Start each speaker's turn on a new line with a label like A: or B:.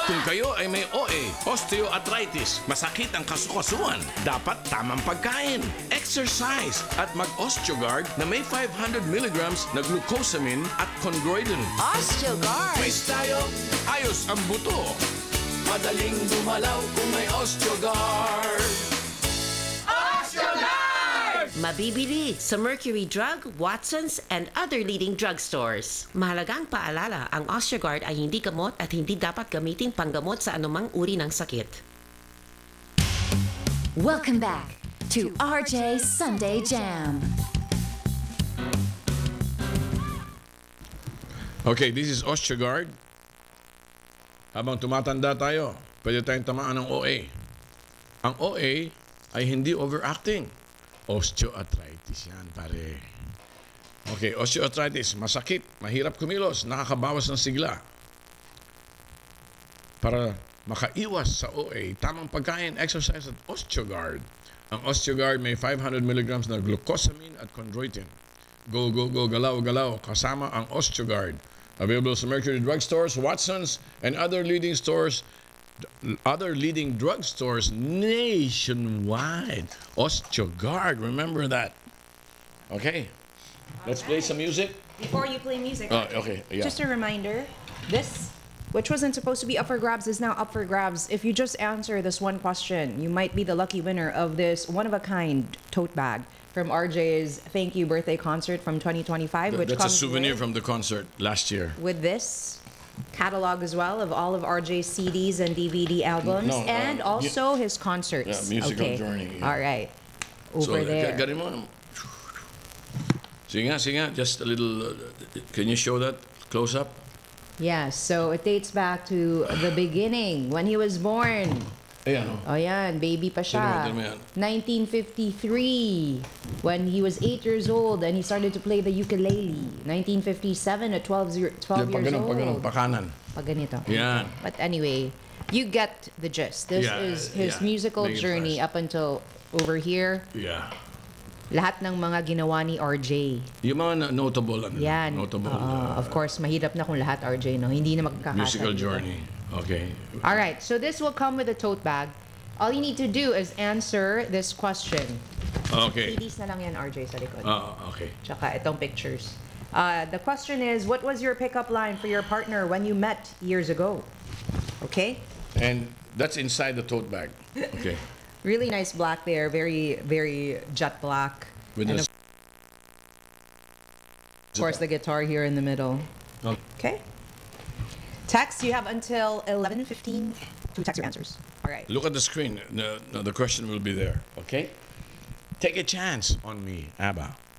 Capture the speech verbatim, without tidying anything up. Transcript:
A: Kung kayo ay may O A, osteoarthritis, masakit ang kasukasuan, dapat tamang pagkain, exercise, at mag-Osteogard na may five hundred milligrams na glucosamine at chondroitin.
B: Osteogard!
A: Face tayo, ayos ang buto. Madaling dumalaw kung may Osteogard.
B: Mabibili sa Mercury Drug, Watson's, and other leading drugstores. Mahalagang paalala, ang Osteogard ay hindi gamot at hindi dapat gamitin panggamot sa anumang uri ng sakit.
C: Welcome back to R J Sunday Jam.
A: Okay, this is Osteogard. Habang tumatanda tayo, pwede tayong tamaan ng O A. Ang O A ay hindi overacting. Osteoarthritis yan, pare. Okay, osteoarthritis, masakit, mahirap kumilos, nakakabawas ng sigla. Para makaiwas sa O A, tamang pagkain, exercise at Osteogard. Ang Osteogard may five hundred milligrams na glucosamine at chondroitin. Go, go, go, galaw, galaw, kasama ang Osteogard. Available sa Mercury Drugstores, Watson's, and other leading stores other leading drugstores nationwide. Osteogard, remember that. Okay, let's play some music.
D: Before you play music,
A: Oh, okay, yeah.
D: just a reminder, this, which wasn't supposed to be up for grabs, is now up for grabs. If you just answer this one question, you might be the lucky winner of this one-of-a-kind tote bag from R J's Thank You Birthday Concert from twenty twenty-five, which
A: That's a
D: comes
A: souvenir
D: with,
A: from the concert last year.
D: with this catalog as well of all of R J's C Ds and D V D albums,
A: No, uh,
D: and also his concerts.
A: Yeah, musical
D: okay.
A: journey, yeah.
D: All right. Over
A: so,
D: there.
A: Garin mo. Sige nga, sige nga, just a little, uh, can you show that close up?
D: Yeah, so it dates back to the beginning, when he was born.
A: Ayan, oh.
D: Oh, yan. Baby pa siya.
A: Sino mo, sino mo yan?
D: nineteen fifty-three, when he was eight years old and he started to play the ukulele. nineteen fifty-seven at twelve, year, twelve
A: Pag
D: years
A: ganun,
D: old.
A: pag ganun, pakanan.
D: Pag ganito.
A: Yan.
D: But anyway, you get the gist. This
A: Yeah,
D: is his
A: yeah.
D: musical
A: Make it
D: journey
A: fast.
D: up until over here.
A: Yeah.
D: Lahat ng mga ginawa ni R J.
A: Yung mga na- notable, ano,
D: Yan.
A: notable
D: Uh,
A: uh,
D: of course, mahirap na kung lahat R J, no? Hindi na magkakasya.
A: musical
D: dito.
A: journey. Okay.
D: All right, so this will come with a tote bag. All you need to do is answer this question.
A: Okay.
D: C Ds na lang yan, R J, sa likod.
A: Ah, okay.
D: Tsaka itong pictures. Uh, the question is, what was your pickup line for your partner when you met years ago? Okay?
A: And that's inside the tote bag. Okay.
D: Really nice black there. Very, very jet black.
A: With
D: and
A: the
D: of course, the guitar here in the middle.
A: Okay.
D: Okay? Text, you have until eleven fifteen to text your answers. All right.
A: Look at the screen. The, the question will be there. Okay? Take a chance on me, ABBA.